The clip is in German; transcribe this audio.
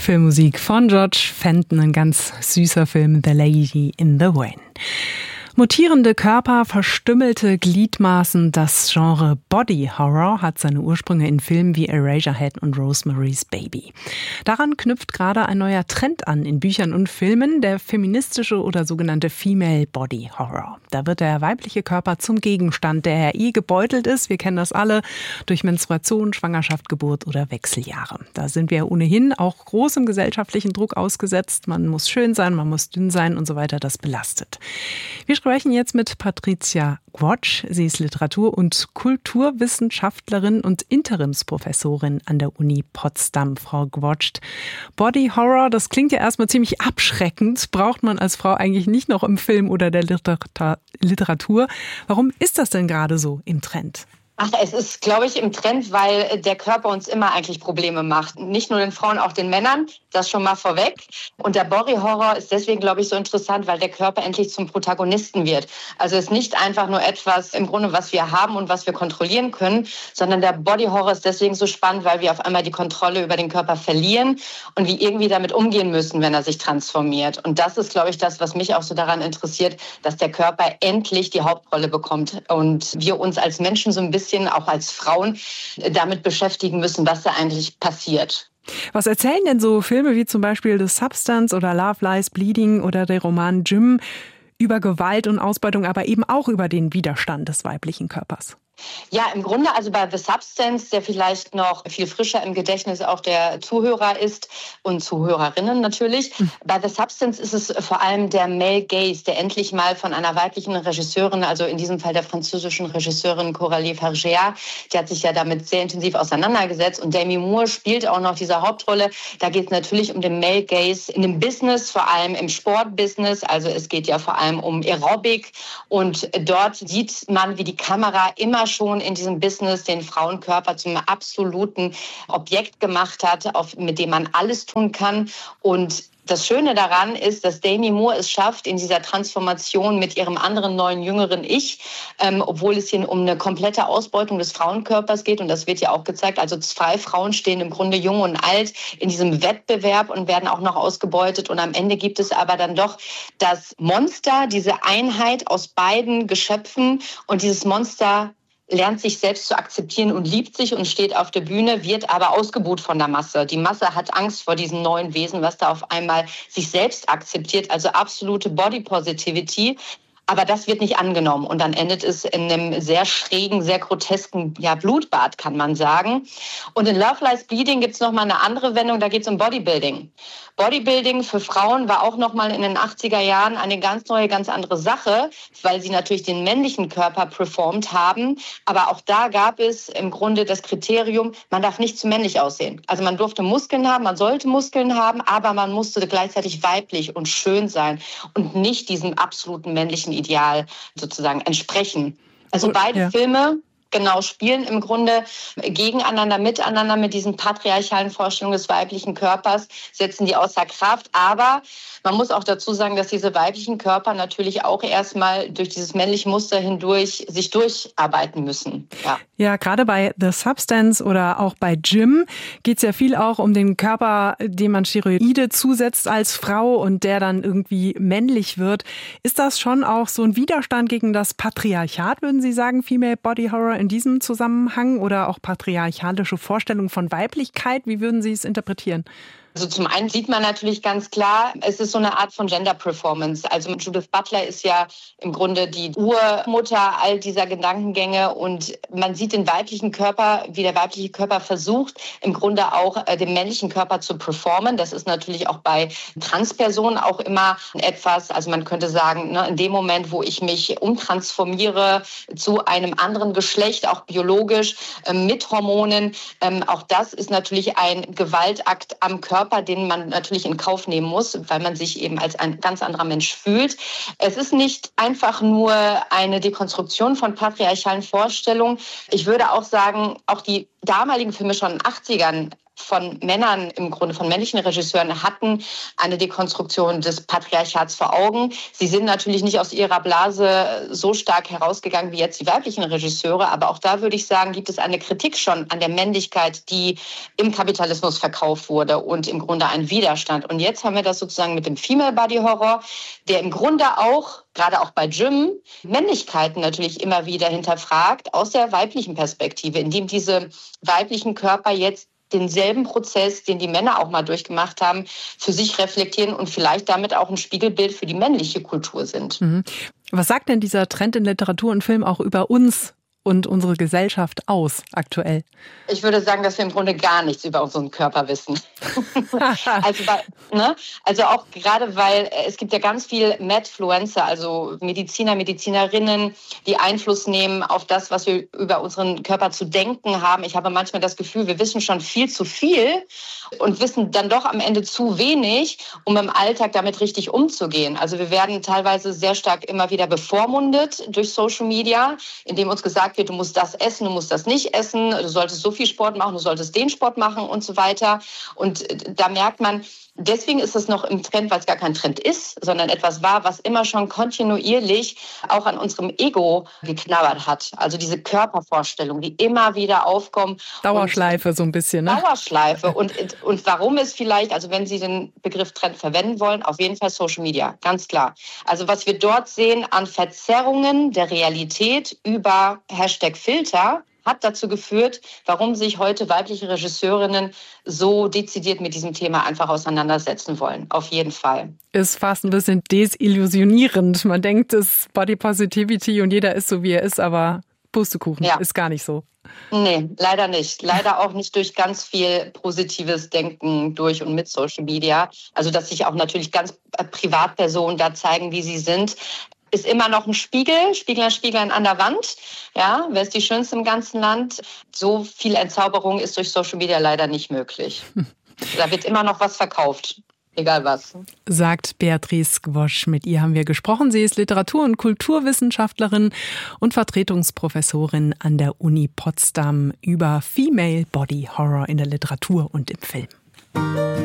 Filmmusik von George Fenton, ein ganz süßer Film, The Lady in the Rain. Mutierende Körper, verstümmelte Gliedmaßen, das Genre Body Horror hat seine Ursprünge in Filmen wie Eraserhead und Rosemary's Baby. Daran knüpft gerade ein neuer Trend an in Büchern und Filmen, der feministische oder sogenannte Female Body Horror. Da wird der weibliche Körper zum Gegenstand, der gebeutelt ist, wir kennen das alle, durch Menstruation, Schwangerschaft, Geburt oder Wechseljahre. Da sind wir ohnehin auch großem gesellschaftlichen Druck ausgesetzt. Man muss schön sein, man muss dünn sein und so weiter, das belastet. Wir sprechen jetzt mit Patricia Gwotsch. Sie ist Literatur- und Kulturwissenschaftlerin und Interimsprofessorin an der Uni Potsdam. Frau Gwotsch, Body Horror, das klingt ja erstmal ziemlich abschreckend. Braucht man als Frau eigentlich nicht noch im Film oder der Literatur. Warum ist das denn gerade so im Trend? Es ist, glaube ich, im Trend, weil der Körper uns immer eigentlich Probleme macht. Nicht nur den Frauen, auch den Männern. Das schon mal vorweg. Und der Body-Horror ist deswegen, glaube ich, so interessant, weil der Körper endlich zum Protagonisten wird. Also es ist nicht einfach nur etwas im Grunde, was wir haben und was wir kontrollieren können, sondern der Body-Horror ist deswegen so spannend, weil wir auf einmal die Kontrolle über den Körper verlieren und wir irgendwie damit umgehen müssen, wenn er sich transformiert. Und das ist, glaube ich, das, was mich auch so daran interessiert, dass der Körper endlich die Hauptrolle bekommt und wir uns als Menschen so ein bisschen, auch als Frauen, damit beschäftigen müssen, was da eigentlich passiert. Was erzählen denn so Filme wie zum Beispiel The Substance oder Love Lies Bleeding oder der Roman Jim über Gewalt und Ausbeutung, aber eben auch über den Widerstand des weiblichen Körpers? Ja, im Grunde, also bei The Substance, der vielleicht noch viel frischer im Gedächtnis auch der Zuhörer ist und Zuhörerinnen natürlich. Bei The Substance ist es vor allem der Male Gaze, der endlich mal von einer weiblichen Regisseurin, also in diesem Fall der französischen Regisseurin Coralie Fargeat, die hat sich ja damit sehr intensiv auseinandergesetzt und Demi Moore spielt auch noch diese Hauptrolle. Da geht es natürlich um den Male Gaze in dem Business, vor allem im Sportbusiness. Also es geht ja vor allem um Aerobic und dort sieht man, wie die Kamera immer schon in diesem Business den Frauenkörper zum absoluten Objekt gemacht hat, mit dem man alles tun kann. Und das Schöne daran ist, dass Demi Moore es schafft, in dieser Transformation mit ihrem anderen neuen, jüngeren Ich, obwohl es hier um eine komplette Ausbeutung des Frauenkörpers geht, und das wird ja auch gezeigt, also 2 Frauen stehen im Grunde jung und alt in diesem Wettbewerb und werden auch noch ausgebeutet. Und am Ende gibt es aber dann doch das Monster, diese Einheit aus beiden Geschöpfen, und dieses Monster lernt sich selbst zu akzeptieren und liebt sich und steht auf der Bühne, wird aber ausgebuht von der Masse. Die Masse hat Angst vor diesem neuen Wesen, was da auf einmal sich selbst akzeptiert, also absolute Body Positivity. Aber das wird nicht angenommen und dann endet es in einem sehr schrägen, sehr grotesken Blutbad, kann man sagen. Und in Love Lies Bleeding gibt es nochmal eine andere Wendung, da geht es um Bodybuilding. Bodybuilding für Frauen war auch nochmal in den 80er Jahren eine ganz neue, ganz andere Sache, weil sie natürlich den männlichen Körper performt haben. Aber auch da gab es im Grunde das Kriterium, man darf nicht zu männlich aussehen. Also man durfte Muskeln haben, man sollte Muskeln haben, aber man musste gleichzeitig weiblich und schön sein und nicht diesem absoluten männlichen Ideal sozusagen entsprechen. Also beide Filme spielen im Grunde gegeneinander, miteinander mit diesen patriarchalen Vorstellungen des weiblichen Körpers, setzen die außer Kraft. Aber man muss auch dazu sagen, dass diese weiblichen Körper natürlich auch erstmal durch dieses männliche Muster hindurch sich durcharbeiten müssen. Ja, gerade bei The Substance oder auch bei Jim geht es ja viel auch um den Körper, dem man Steroide zusetzt als Frau und der dann irgendwie männlich wird. Ist das schon auch so ein Widerstand gegen das Patriarchat, würden Sie sagen, Female Body Horror in diesem Zusammenhang, oder auch patriarchalische Vorstellungen von Weiblichkeit? Wie würden Sie es interpretieren? Also zum einen sieht man natürlich ganz klar, es ist so eine Art von Gender Performance. Also Judith Butler ist ja im Grunde die Urmutter all dieser Gedankengänge und man sieht den weiblichen Körper, wie der weibliche Körper versucht, im Grunde auch den männlichen Körper zu performen. Das ist natürlich auch bei Transpersonen auch immer etwas, also man könnte sagen, in dem Moment, wo ich mich umtransformiere zu einem anderen Geschlecht, auch biologisch, mit Hormonen, auch das ist natürlich ein Gewaltakt am Körper, den man natürlich in Kauf nehmen muss, weil man sich eben als ein ganz anderer Mensch fühlt. Es ist nicht einfach nur eine Dekonstruktion von patriarchalen Vorstellungen. Ich würde auch sagen, auch die damaligen Filme schon in den 80ern von Männern, im Grunde von männlichen Regisseuren, hatten eine Dekonstruktion des Patriarchats vor Augen. Sie sind natürlich nicht aus ihrer Blase so stark herausgegangen wie jetzt die weiblichen Regisseure, aber auch da würde ich sagen, gibt es eine Kritik schon an der Männlichkeit, die im Kapitalismus verkauft wurde und im Grunde ein Widerstand. Und jetzt haben wir das sozusagen mit dem Female Body Horror, der im Grunde auch, gerade auch bei Jim, Männlichkeiten natürlich immer wieder hinterfragt aus der weiblichen Perspektive, indem diese weiblichen Körper jetzt denselben Prozess, den die Männer auch mal durchgemacht haben, für sich reflektieren und vielleicht damit auch ein Spiegelbild für die männliche Kultur sind. Was sagt denn dieser Trend in Literatur und Film auch über uns und unsere Gesellschaft aus aktuell? Ich würde sagen, dass wir im Grunde gar nichts über unseren Körper wissen. Also auch gerade, weil es gibt ja ganz viel Medfluencer, also Mediziner, Medizinerinnen, die Einfluss nehmen auf das, was wir über unseren Körper zu denken haben. Ich habe manchmal das Gefühl, wir wissen schon viel zu viel und wissen dann doch am Ende zu wenig, um im Alltag damit richtig umzugehen. Also wir werden teilweise sehr stark immer wieder bevormundet durch Social Media, indem uns gesagt wird, du musst das essen, du musst das nicht essen, du solltest so viel Sport machen, du solltest den Sport machen und so weiter. Und da merkt man, deswegen ist es noch im Trend, weil es gar kein Trend ist, sondern etwas war, was immer schon kontinuierlich auch an unserem Ego geknabbert hat. Also diese Körpervorstellungen, die immer wieder aufkommen. Dauerschleife so ein bisschen, ne? Dauerschleife. Und warum ist vielleicht, also wenn Sie den Begriff Trend verwenden wollen, auf jeden Fall Social Media, ganz klar. Also was wir dort sehen an Verzerrungen der Realität über #Filter, hat dazu geführt, warum sich heute weibliche Regisseurinnen so dezidiert mit diesem Thema einfach auseinandersetzen wollen. Auf jeden Fall. Ist fast ein bisschen desillusionierend. Man denkt, es ist Body Positivity und jeder ist so, wie er ist, aber Pustekuchen, ist gar nicht so. Nee, leider nicht. Leider auch nicht durch ganz viel positives Denken durch und mit Social Media. Also dass sich auch natürlich ganz Privatpersonen da zeigen, wie sie sind. Ist immer noch ein Spieglein an der Wand. Ja, wer ist die Schönste im ganzen Land? So viel Entzauberung ist durch Social Media leider nicht möglich. Da wird immer noch was verkauft. Egal was. Sagt Beatrice Gwosch. Mit ihr haben wir gesprochen. Sie ist Literatur- und Kulturwissenschaftlerin und Vertretungsprofessorin an der Uni Potsdam über Female Body Horror in der Literatur und im Film.